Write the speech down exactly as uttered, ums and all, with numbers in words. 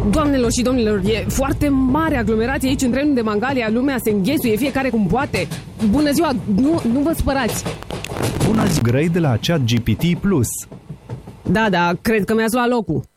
Doamnelor și domnilor, e foarte mare aglomerație aici în trenul de Mangalia. Lumea se înghesuie, fiecare cum poate. Bună ziua, nu, nu vă spărați. Bună ziua, Grey de la ChatGPT Plus. Da, da, cred că mi-ați luat locul.